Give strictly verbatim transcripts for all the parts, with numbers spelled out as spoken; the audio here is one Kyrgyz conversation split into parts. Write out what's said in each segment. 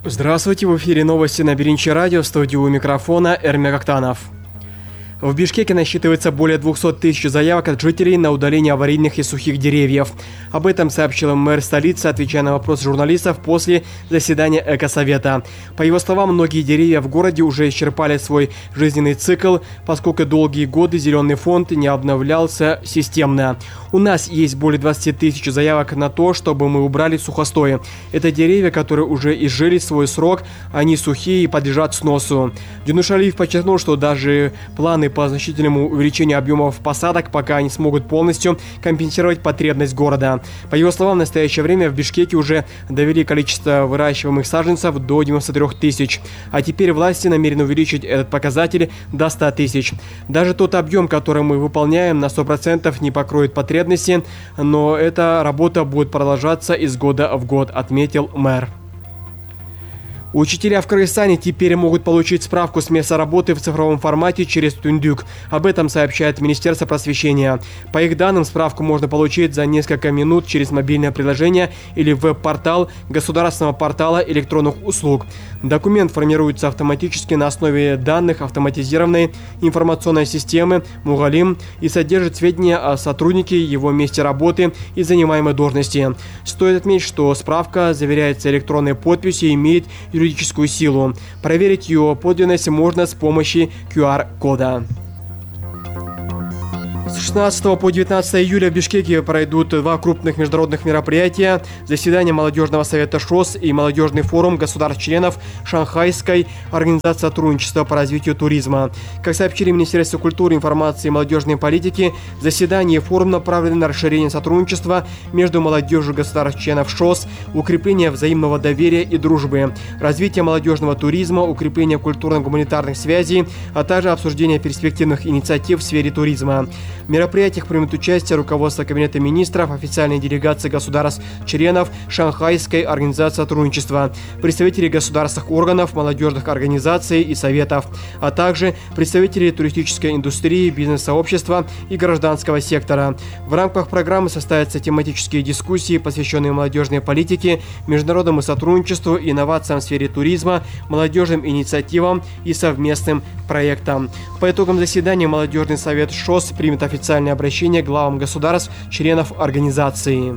Здравствуйте, в эфире новости на Беринче радио, в студии у микрофона Эрмек Актанов. В Бишкеке насчитывается более двухсот тысяч заявок от жителей на удаление аварийных и сухих деревьев. Об этом сообщил мэр столицы, отвечая на вопросы журналистов после заседания Экосовета. По его словам, многие деревья в городе уже исчерпали свой жизненный цикл, поскольку долгие годы зеленый фонд не обновлялся системно. У нас есть более двадцати тысяч заявок на то, чтобы мы убрали сухостои. Это деревья, которые уже изжили свой срок, они сухие и подлежат сносу. Дюнушалиев подчеркнул, что даже планы по значительному увеличению объемов посадок пока не смогут полностью компенсировать потребность города. По его словам, в настоящее время в Бишкеке уже довели количество выращиваемых саженцев до девяноста трёх тысяч, а теперь власти намерены увеличить этот показатель до ста тысяч. Даже тот объем, который мы выполняем, на сто процентов не покроет потребности, но эта работа будет продолжаться из года в год, отметил мэр. Учителя в Кыргызстане теперь могут получить справку с места работы в цифровом формате через Тундюк. Об этом сообщает Министерство просвещения. По их данным, справку можно получить за несколько минут через мобильное приложение или веб-портал Государственного портала электронных услуг. Документ формируется автоматически на основе данных автоматизированной информационной системы Мугалим и содержит сведения о сотруднике, его месте работы и занимаемой должности. Стоит отметить, что справка заверяется электронной подписью и имеет юридическую силу. Проверить ее подлинность можно с помощью ку ар-кода. С шестнадцатого по девятнадцатое июля в Бишкеке пройдут два крупных международных мероприятия: заседание Молодежного совета ШОС и Молодежный форум государств-членов Шанхайской организации сотрудничества по развитию туризма. Как сообщили Министерство культуры, информации и молодежной политики, заседание и форум направлены на расширение сотрудничества между молодежью государств-членов ШОС, укрепление взаимного доверия и дружбы, развитие молодежного туризма, укрепление культурно-гуманитарных связей, а также обсуждение перспективных инициатив в сфере туризма. В мероприятиях примут участие руководство Кабинета министров, официальные делегации государств-членов Шанхайской организации сотрудничества, представители государственных органов, молодежных организаций и советов, а также представители туристической индустрии, бизнес-сообщества и гражданского сектора. В рамках программы состоятся тематические дискуссии, посвященные молодежной политике, международному сотрудничеству, инновациям в сфере туризма, молодежным инициативам и совместным проектам. По итогам заседания Молодежный совет ШОС примет официальное обращение к главам государств, членов организации.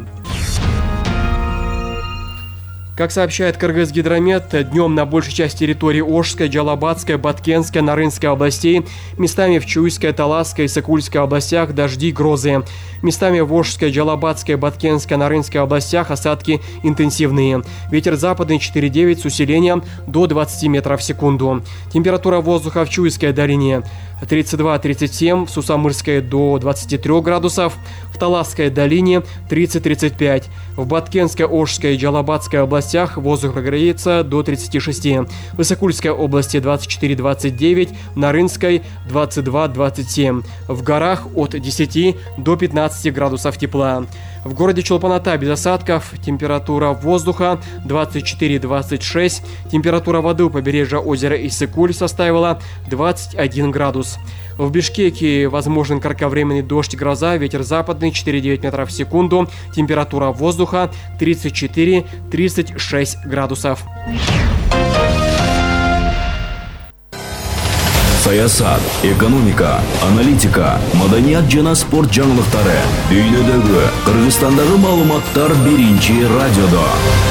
Как сообщает Кыргызгидромет, днем на большей части территории Ошской, Джалабатской, Баткенской, Нарынской областей, местами в Чуйской, Таласской и Сыкульской областях дожди, грозы. Местами в Ошской, Джалабатской, Баткенской, Нарынской областях осадки интенсивные. Ветер западный четыре девять с усилением до двадцати метров в секунду. Температура воздуха в Чуйской долине тридцать два — тридцать семь, в Сусамырской до двадцати трёх градусов, в Таласской долине тридцать — тридцать пять, в Баткенской, Ошской и Джалабатской областях воздух прогреется до тридцати шести, в Высокульской области двадцать четыре — двадцать девять, в Нарынской двадцать два — двадцать семь, в горах от десяти до пятнадцати градусов тепла. В городе Чолпан-Ата без осадков, температура воздуха двадцать четыре — двадцать шесть, температура воды у побережья озера Иссык-Куль составила двадцать один градус. В Бишкеке возможен кратковременный дождь, гроза, ветер западный четыре девять метров в секунду, температура воздуха тридцать четыре — тридцать шесть градусов. Саясат, экономика, аналитика, маданият жана спорт жаңылыктары дүйнөдөгү, Кыргызстандагы маалыматтар Беринчи радиодо.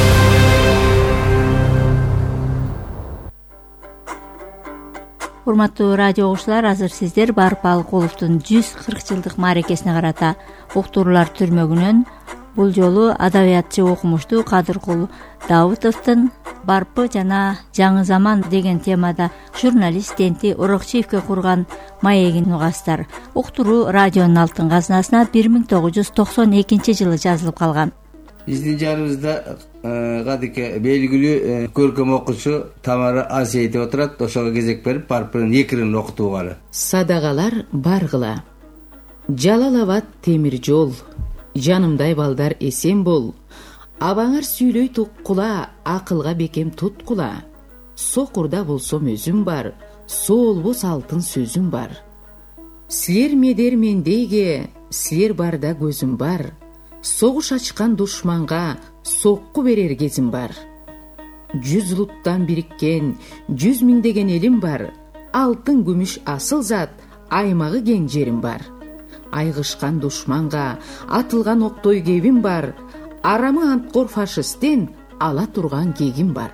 Урматтуу радио угуучулар, азыр сиздер Барып Алыкуловдун жүз кырк жылдык мааракесине карата уктуруулар түрмөгүнөн бул жолу адабиятчы окумуштуу Кадыркул Давытовдун Барпы жана жаңы заман деген темада журналист Тенти Урокчиевке курган маегин угасыздар. Уктуруу радионун алтын казынасына бир миң тогуз жүз токсон экинчи жылы жазылып калган. Биздин жаныбызда кадимки белгилүү көркөм окуучу Тамара Асиетова отурат. Ошого кезек берип Барпынын экирин окутуугалы. Садагалар баргыла. Жалал-Абад темир жол. Жанымдай балдар эсен бол. Абаңар сүйлөй туккула, акылга бекем туткула. Сокурда болсом өзүм бар, соолбос алтын сөзүм бар. Силер медер мендейге, силер барда көзүм бар. Согуш ачкан душманга сокку берер кезим бар. жүз улуттан бириккен жүз миңдеген элим бар. Алтын, күмүш, асыл зат, аймагы кең жерим бар. Айгышкан душманга атылган октой кебим бар. Арамы анткор фашисттен ала турган кегим бар.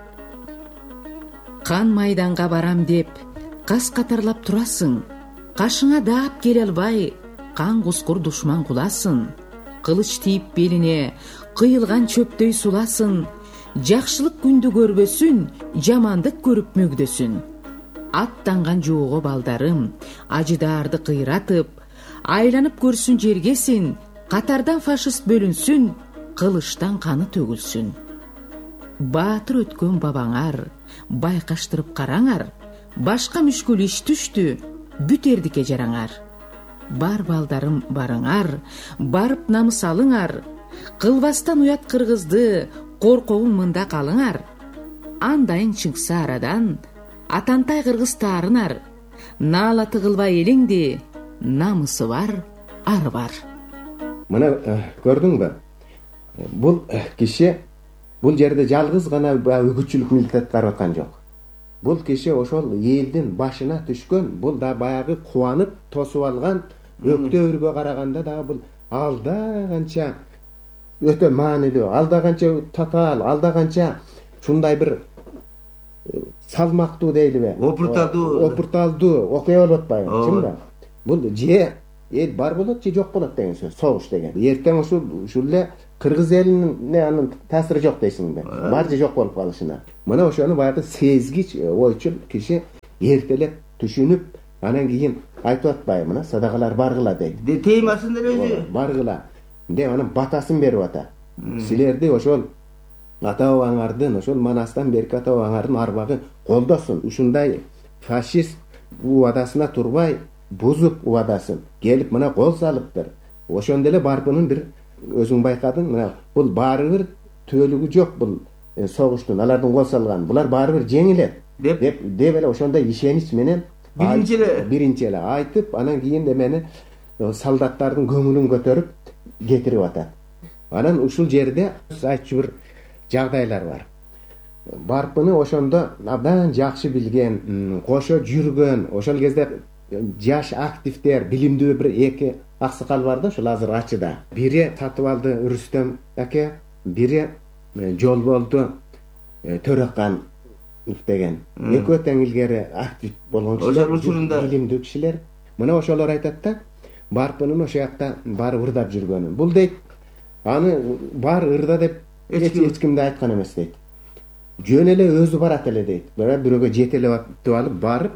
Кан майданга барам деп кас катарлап турасың. Кашыңа даап келе албай, кан кускур душман куласын. Кылыч тийип белине, кыйылган чөптөй суласын. Жакшылык күндү көрбөсүн, жамандык көрүп мөгдөсүн. Аттанган жоого балдарым, ажыдарды кыйратып, айланып көрсүн жергесин, катардан фашист бөлүнсүн, кылычтан каны төгүлсүн. Баатыр өткөн бабаңар, байкаштырып караңар, башка мүшкүл иш түштү, бүтердикке жараңар. Бар балдарым барыңар, барып намыс алыңар, кылбастан уят кыргызды, коркогун мында калыңар. Андайын чыңса арадан, атантай кыргыз таарынар, наала тыгылбай элеңди, намысы бар, ары бар. Мына көрдүңбү? Бул киши бул жерде жалгыз гана үгүтчүлүк милдет аткарып аткан жок. Бул киши ошол элдин башына түшкөн, бул да баягы кубанып тосуп алган өктөбүргө караганда да бул алда канча өтө маанилүү, алда канча татаал, алда канча ушундай бир салмактуу дейлиби? Опурталдуу. Опурталдуу окуя болуп атпайбы, чынбы? Бул же эл бар болот, же жок болот деген сөз, согуш деген. Эртең ушул ушул эле кыргыз элинин анын таасири жок дейсиңби? Бар же жок болуп калышына. Мына ошону баягы сезгич, ойчул киши эртелеп түшүнүп, анан кийин айтып атпайбы, мына садакалар баргыла дейт. Де теймасындар өзү. Баргыла. Деп анан батасын берип ата. Силерди ошол ата бабаңардын, ошол Манастан берки ата бабаңардын арбагы колдосун. Ушундай фашист убадасына турбай, бузуп убадасын, келип мына кол салыптыр. Ошондо эле Барпынын бир өзүң байкадың, мына бул баары бир түбөлүгү жок бул согуштун, алардын кол салган. Булар баары бир жеңилет деп деп эле ошондой ишенич менен биринчи эле биринчи эле айтып, анан кийин эмени солдаттардын көңүлүн көтөрүп кетирип атат. Анан ушул жерде айтчу бир жагдайлар бар. Барпыны ошондо абдан жакшы билген, кошо жүргөн, ошол кезде жаш активдер, билимдүү бир эки аксакал бар да, ошол азыр ачыда. Бири Татыбалды Рүстөм аке, бири Жолболду Төрөкан деген. Экөө тең илгери актив болгон кишилер, учурунда билимдүү кишилер. Мына ошолор айтат да, Барпынын ошо жакта баары ырдап жүргөнүн. Бул дейт, аны бар ырда деп эч кимде айткан эмес дейт. Жөн эле өзү барат эле дейт. Бирок бирөөгө жетелеп алып барып,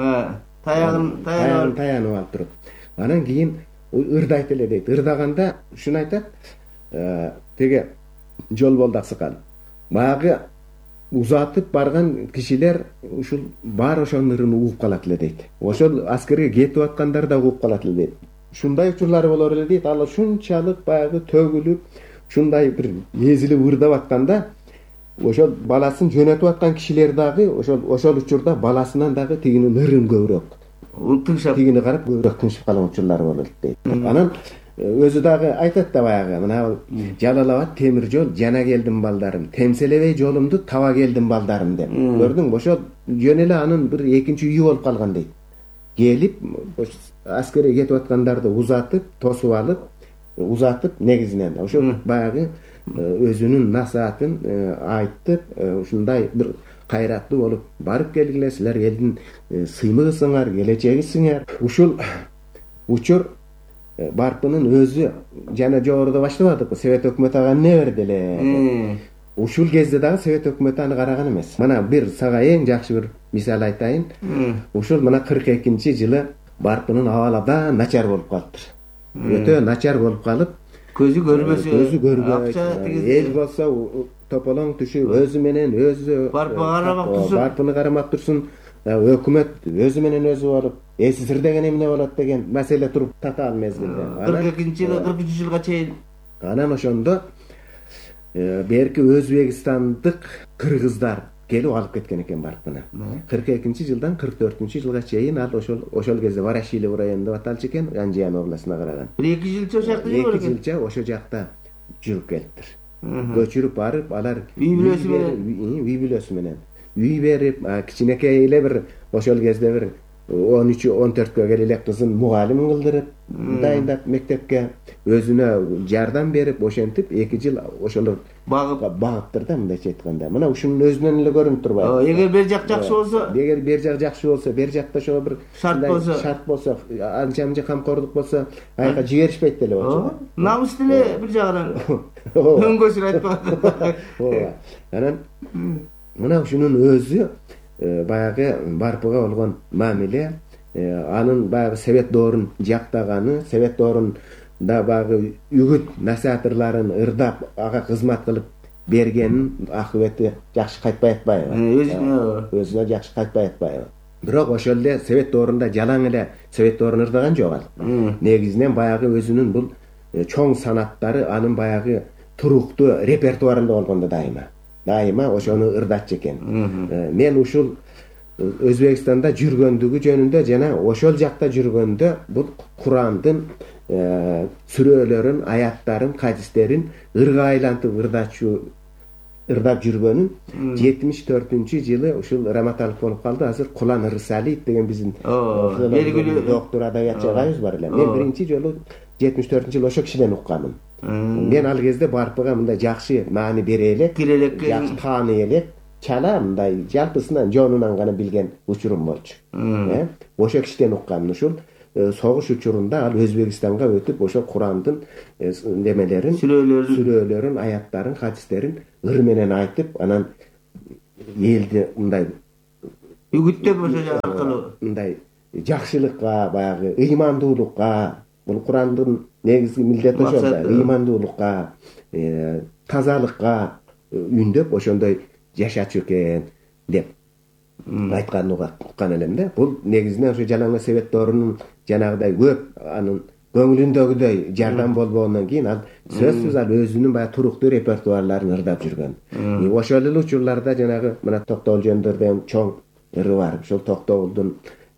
таягын таягын таянып алып туруп. Анан кийин ырдайт эле дейт. Ырдаганда ушуну айтат, теге Жолболду аксакал. Баягы узатып барган кишилер ушул бар ошонун ырын угуп калат эле дейт. Ошол аскерге кетип аткандар да угуп калат эле дейт. Ушундай учурлар болор эле дейт. Ал ушунчалык баягы төгүлүп, ушундай бир эзилип ырдап атканда, ошол баласын жөнөтүп аткан кишилер дагы ошол ошол учурда баласынан дагы тигинин ырын көбүрөөк тыңшап, тигини карап көбүрөөк тыңшап калган учурлар болот дейт. Анан өзү дагы айтат да баягы, мына Жалал-Абад темир жол, жана келдим балдарым, темселебей жолумду таба келдим балдарым деп. Көрдүңбү? Ошол жөн эле анын бир экинчи үйү болуп калган дейт. Келип аскерге кетип аткандарды узатып, тосуп алып, узатып негизинен ошол баягы өзүнүн насаатын айтып, ушундай бир кайраттуу болуп барып келгиле, силер элдин сыймыгысыңар, келечегисиңер. Ушул учур Барпынын өзү жана жогоруда баштабадыкпы, Совет өкмөтү ага эмне берди эле. Ушул кезде дагы Совет өкмөтү аны караган эмес. Мына бир сага эң жакшы бир мисал айтайын. Ушул мына кырк экинчи жылы Барпынын абалы абдан начар болуп калыптыр. Өтө начар болуп калып, көзү көрбөсө, көзү көрбөсө, эл болсо тополоң түшүп, өзү менен өзү Барпыны карамак турсун, өкмөт өзү менен өзү болуп, эсисир деген эмне болот деген маселе туруп татаал мезгилде. кырк экинчи жылы кырк үчүнчү жылга чейин. Анан ошондо берки Өзбекстандык кыргыздар келип алып кеткен экен Барпыны. кырк экинчи жылдан кырк төртүнчү жылга чейин ал ошол ошол кезде Ворошилов району деп аталчу экен, Анжиян областына караган. бир эки жылча ошол жакта жүрүп эки жылча ошол жакта жүрүп келиптир. көчүрүп барып алар үй бүлөсү менен үй бүлөсү менен үй берип, кичинекей эле бир ошол кезде бир он үч он төрткө келе элек кызын мугалим кылдырып дайындап мектепке өзүнө жардам берип ошентип эки жыл ошолор багып багыптыр да, мындайча айтканда. Мына ушунун өзүнөн эле көрүнүп турбайбы? Эгер бер жак жакшы болсо, эгер бер жак жакшы болсо, бер жакта ошого бир шарт болсо, шарт болсо, анча мынча камкордук болсо, айка жиберишпейт деле болчу. Намыс деле бир жагынан өңгөсүн айтпаганда. Ооба. Анан мына ушунун өзү баягы Барпыга болгон мамиле, анын баягы совет доорун жактаганы, совет доорунда баягы үгүт насаатырларын ырдап ага кызмат кылып бергенин акыбети жакшы кайтпай атпайбы? Өзүнө өзүнө жакшы кайтпай атпайбы? Бирок ошол эле совет доорунда жалаң эле совет доорун ырдаган жок ал. Негизинен баягы өзүнүн бул чоң санаттары, анын баягы туруктуу репертуарында болгондо дайыма. Дайыма ошону ырдатчу экен. Мен ушул Өзбекстанда жүргөндүгү жөнүндө жана ошол жакта жүргөндө бул Курандын сүрөлөрүн, аяттарын, хадистерин ырга айлантып ырдачу ырдап жүргөнүн жетимиш төртүнчү жылы ушул раматалык болуп калды. Азыр Кулан Рысалиев деген биздин белгилүү доктор адабиятчы агайыбыз бар эле. Мен биринчи жолу жетимиш төртүнчү жылы ошол кишиден укканым. Мен ал кезде Барпыга мындай жакшы маани бере элек, жакшы тааный элек, чала мындай жалпысынан жонунан гана билген учурум болчу. Ошол кишиден уккам. Ушул согуш учурунда ал Өзбекстанга өтүп, ошол Курандын немелерин, сүрөлөрүн, аяттарын, хадистерин ыр менен айтып, анан элди мындай үгүттөп ошол аркылуу мындай жакшылыкка, баягы ыймандуулукка, бул Курандын негизги милдети ошол да, ыймандуулукка, тазалыкка үндөп ошондой жашачу экен деп айтканын уккан элем да. Бул негизинен ошо жалаң совет доорунун жанагыдай көп анын көңүлүндөгүдөй жардам болбогондон кийин ал сөзсүз ал өзүнүн баягы туруктуу репертуарларын ырдап жүргөн. Ошол эле учурларда жанагы мына Токтогул жөндөр деген чоң ыры бар. Ошол Токтогулдун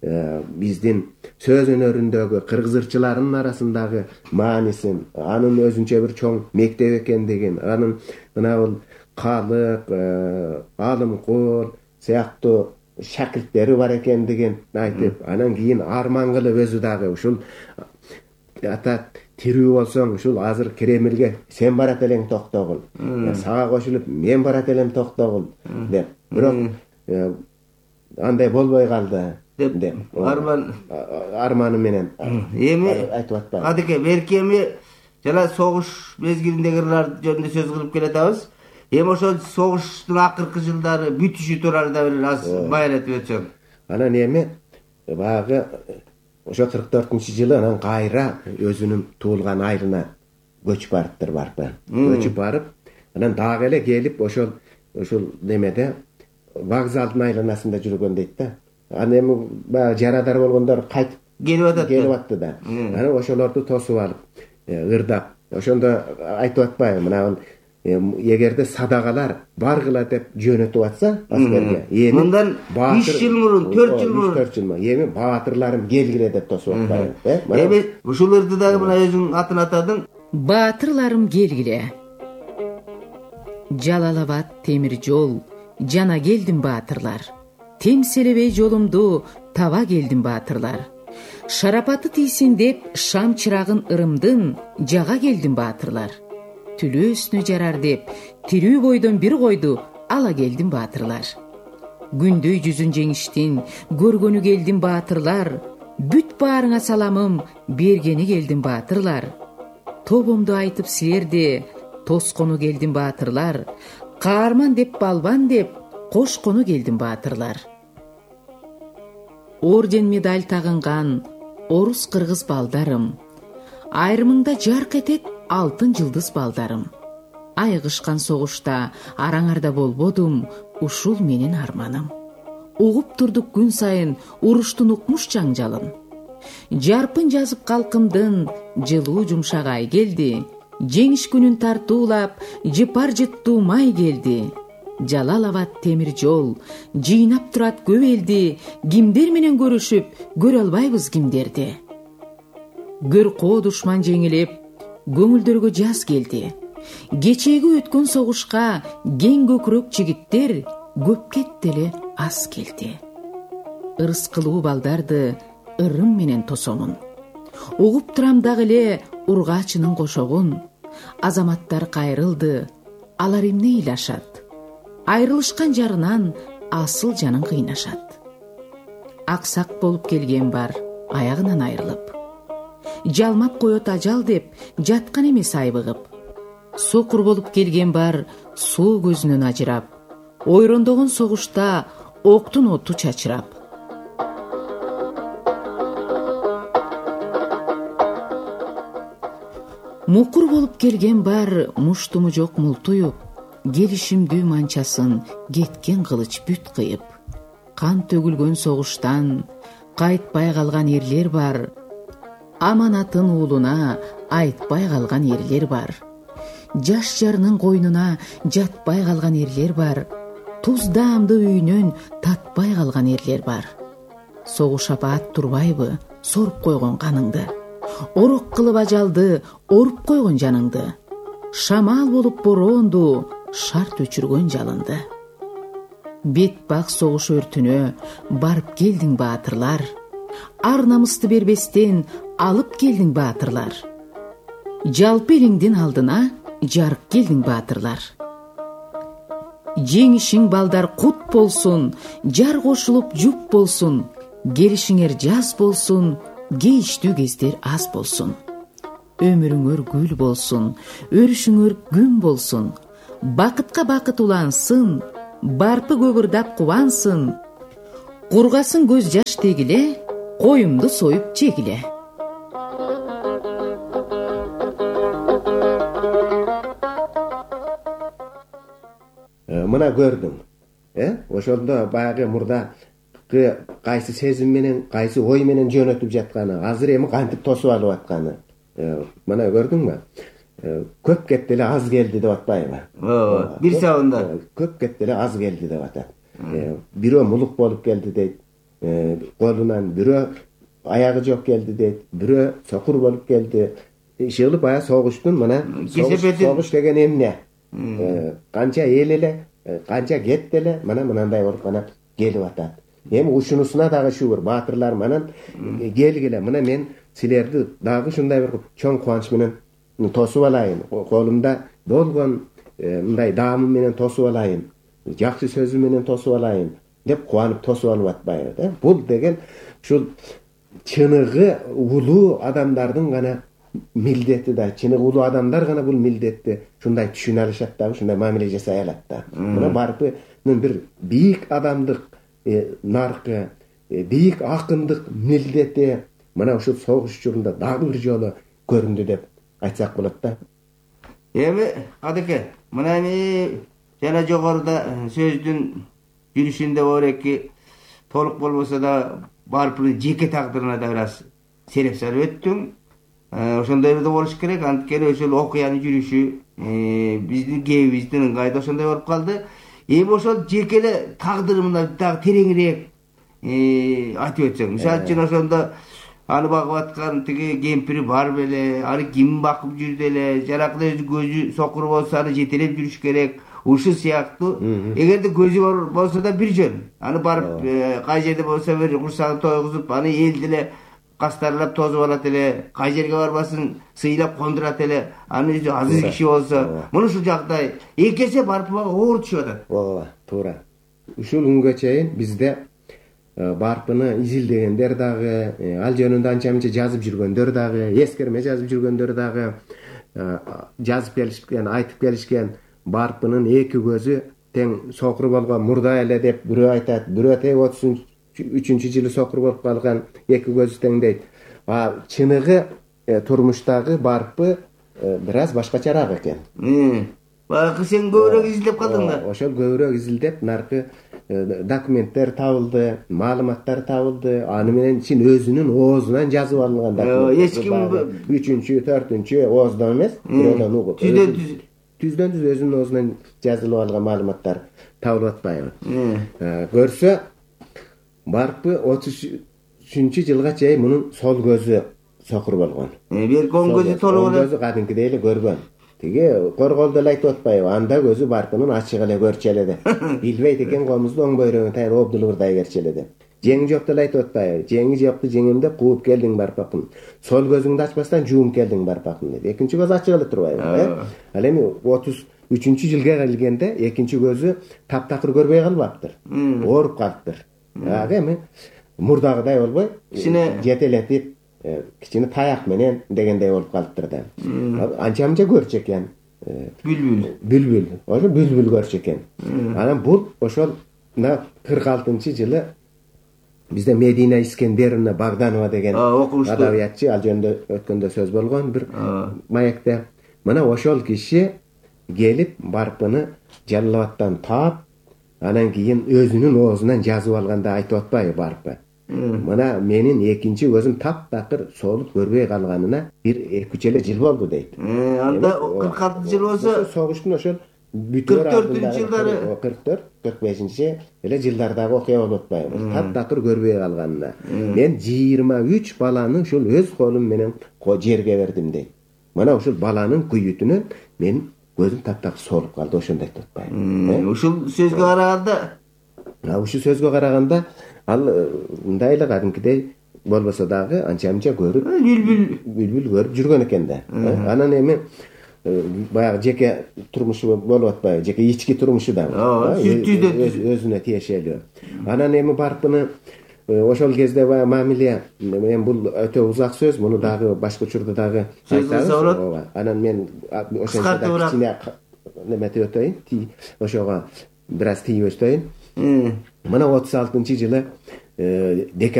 биздин сөз өнөрүндөгү кыргыз ырчыларынын арасындагы маанисин, анын өзүнчө бир чоң мектеп экендигин, анын мына бул Калык, Алымкул сыяктуу шакирттери бар экендигин айтып, анан кийин арман кылып өзү дагы ушул ата тирүү болсоң, ушул азыр Кремлге сен барат элең Токтогул, сага кошулуп мен барат элем Токтогул деп. Бирок андай болбой калды деп арман арманы менен эми айтып атпайбы? Адыке берки эми жана согуш мезгилиндеги ырлар жөнүндө сөз кылып келатабыз. Эми ошол согуштун акыркы жылдары бүтүшү тууралуу да бир аз байырайтып өтсөң. Анан эми баягы ошо кырк төртүнчү жылы анан кайра өзүнүн туулган айылына көчүп барыптыр Барпы. Көчүп барып, анан дагы эле келип ошол ушул немеде вокзалдын айланасында жүргөн дейт да. Анан эми баягы жарадар болгондор кайтып келип атат. Келип атты да. Анан ошолорду тосуп алып, ырдап, ошондо айтып атпайбы, мына эгерде садагалар баргыла деп жөнөтүп атса аскерге, эми мындан үч жыл мурун, төрт жыл мурун, төрт жыл мурун эми баатырларым келгиле деп тосуп атпайбы, э? Эми ушул ырды дагы мына өзүң атын атадың. Баатырларым келгиле. Жалалабад темир жол, жана келдим баатырлар. Темселебей жолумду таба келдим баатырлар. Шарапаты тийсин деп шам чырагын ырымдын, жага келдим баатырлар. Түлөөсүнө жарар деп тирүү бойдон бир койду, ала келдим баатырлар. Күндөй жүзүн жеңиштин көргөнү келдим баатырлар. Бүт баарыңа саламым бергени келдим баатырлар. Тобумду айтып силерди тоскону келдим баатырлар. Каарман деп балбан деп кошкону келдим баатырлар. Орден медаль тагынган орус кыргыз балдарым. Айрымыңда жарк этет алтын жылдыз балдарым. Айгышкан согушта араңарда болбодум, ушул менин арманым. Угуп турдук күн сайын уруштун укмуш жаңжалын. Жарпын жазып калкымдын жылуу жумшак ай келди. Жеңиш күнүн тартуулап, жыпар жыттуу май келди. Жалалабад темир жол, жыйнап турат көп элди. Кимдер менен көрүшүп, көрө албайбыз кимдерди. Көр коо душман жеңилип, көңүлдөргө жаз келди. Кечеги өткөн согушка кең көкүрөк жигиттер көп кетти эле аз келди. Ырыс кылуу балдарды ырым менен тосомун. Угуп турам дагы эле ургаачынын кошогун. Азаматтар кайрылды, алар эмне ыйлашат? Айрылышкан жарынан асыл жанын кыйнашат. Аксак болуп келген бар, аягынан айрылып. Жалмап коет ажал деп, жаткан эмес айбыгып. Сокур болуп келген бар, суу көзүнөн ажырап. Ойрондогон согушта октун оту чачырап. Мукур болуп келген бар, муштуму жок мултуюп. Келишимдүү манчасын кеткен кылыч бүт кыйып. Кан төгүлгөн согуштан кайтпай калган эрлер бар. Аманатын уулуна айтпай калган эрлер бар. Жаш жарынын койнуна жатпай калган эрлер бар. Туз даамды үйүнөн татпай калган эрлер бар. Согуш апаат турбайбы, соруп койгон каныңды. Орок кылып ажалды, оруп койгон жаныңды. Шамал болуп боронду, шарт өчүргөн жалынды. Бет бак согуш өртүнө барып келдиң баатырлар. Ар намысты бербестен алып келдиң баатырлар. Жалпы элиңдин алдына жарык келдиң баатырлар. Жеңишиң балдар кут болсун, жар кошулуп жуп болсун. Келишиңер жаз болсун, кейиштүү кездер аз болсун. Өмүрүңөр гүл болсун, өрүшүңөр күн болсун. Бакытка бакыт улансын, барпы көбүрдап кубансын. Кургасын көз жаш тегиле, коюмду союп жегиле. Мына көрдүң, э? Ошондо баягы мурда кайсы сезим менен, кайсы ой менен жөнөтүп жатканы, азыр эми кантип тосуп алып атканы. Мына көрдүңбү? Көп кетти эле аз келди деп атпайбы? Ооба, бир сабында. Көп кетти эле аз келди деп атат. Бирөө мулук болуп келди дейт. Колунан бирөө аягы жок келди дейт. Бирөө сокур болуп келди. Иши баягы согуштун мына согуш деген эмне? Канча эл эле, канча кетти эле, мына мынандай болуп гана келип атат. Эми ушунусуна дагы шүгүр, баатырлар менен келгиле. Мына мен силерди дагы ушундай бир чоң кубанч менен тосуп алайын. Колумда болгон мындай даамым менен тосуп алайын. Жакшы сөзүм менен тосуп алайын деп кубанып тосуп алып атпайбы, да? Бул деген ушул чыныгы улуу адамдардын гана милдети да, чыныгы улуу адамдар гана бул милдетти ушундай түшүнө алышат да, ушундай мамиле жасай алат да. Мына барпынын бир бийик адамдык наркы, бийик акындык милдети мына ушул согуш учурунда дагы бир жолу көрүндү деп айтсак болот да. Эми Кадыке, мына эми жана жогоруда сөздүн жүрүшүндө бар эки толук болбосо да барпынын жеке тагдырына да бир аз сереп салып өттүң. Ошондой да болуш керек, анткени ошол окуянын жүрүшү биздин кебибиздин ыңгайда ошондой болуп калды. Эми ошол жеке эле тагдырымына дагы тереңирээк айтып өтсөң. Мисалы үчүн ошондо аны багып аткан тиги кемпири бар беле, аны ким бакып жүрдү эле, жанакы өзү көзү сокур болсо аны жетелеп жүрүш керек. Ушул сыяктуу. Эгерде көзү болсо да бир жөн. Аны барып кай жерде болсо бир курсагын тойгузуп, аны элди эле кастарлап тозуп алат эле, кай жерге барбасын сыйлап кондурат эле. Аны өзү азыр киши болсо, мына ушул жагдай эки эсе барпыга оор түшүп атат. Ооба, туура. Ушул күнгө чейин бизде барпыны изилдегендер дагы, ал жөнүндө анча-мынча жазып жүргөндөр дагы, эскерме жазып жүргөндөр дагы жазып келишкен, айтып келишкен барпынын эки көзү тең сокур болгон мурда эле деп бирөө айтат, бирөө тең отуз үчүнчү жылы сокур болуп калган эки көзү тең дейт. А чыныгы турмуштагы барпы бир аз башкачараак экен. Баягы сен көбүрөөк изилдеп калдың да. Ошол көбүрөөк изилдеп, наркы документтер табылды, маалыматтар табылды. Аны менен сен өзүнүн оозунан жазып алынган документ. Эч ким үчүнчү, төртүнчү оозунан эмес, бирөөдөн угуп. Түздөн түз түздөн түз өзүнүн оозунан жазылып алган маалыматтар табылып атпайбы? Көрсө барпы отуз үчүнчү жылга чейин мунун сол көзү сокур болгон. Бир оң көзү толук эле. Көзү кадимкидей эле көргөн. Тиги корголду эле айтып атпайбы? Анда көзү барпынын ачык эле көрчү эле деп. Билбейт экен комузду оң бөйрөгүн тайыр обдулурдай керчү эле деп. Жеңи жок деп айтып атпайбы? Жеңи жокты жеңим деп кууп келдиң барпакын. Сол көзүңдү ачпастан жууп келдиң барпакын деп. Экинчи көз ачык эле турбайбы, э? Ал эми отуз үчүнчү жылга келгенде экинчи көзү таптакыр көрбөй калбаптыр. Ооруп калыптыр. Ага эми мурдагыдай болбой, жетелетип, кичине таяк менен дегендей болуп калыптыр да. Анча-мынча көрчү экен. Бүлбүл. Бүлбүл. Ошо бүлбүл көрчү экен. Анан бул ошол мына кырк алтынчы жылы бизде Медина Искендеровна Богданова деген адабиятчы, ал жөнүндө өткөндө сөз болгон бир маекте. Мына ошол киши келип барпыны Жалал-Абадтан таап, анан кийин өзүнүн оозунан жазып алганда айтып атпайбы барпы? Мына менин экинчи көзүм таптакыр солуп көрбөй калганына бир эки үч эле жыл болду дейт. Анда кырк алты жыл болсо, согуштун ошол кырк төртүнчү жылдары, кырк төрт кырк бешинчи эле жылдардагы окуя болуп атпайбы? Таптакыр көрбөй калганына. Мен жыйырма үч баланы ушул өз колум менен жерге бердим дейт. Мына ушул баланын күйүтүнөн мен көзүм таптакыр солуп калды, ошондой айтып атпайбы? Ушул сөзгө караганда, а ушул сөзгө караганда ал мындай эле кадимкидей болбосо дагы анча-мынча көрүп, бүлбүл бүлбүл көрүп жүргөн экен да. Анан эми баягы жеке турмушу болуп атпайбы? Жеке ички турмушу да. Өзүнө тиешелүү. Анан эми барпыны ошол кезде баягы мамиле, мен бул өтө узак сөз, муну дагы башка учурда дагы айтабыз. Анан мен ошончо кичине неметип өтөйүн, ошого бир аз тийип өтөйүн. Мына отуз алтынчы жылы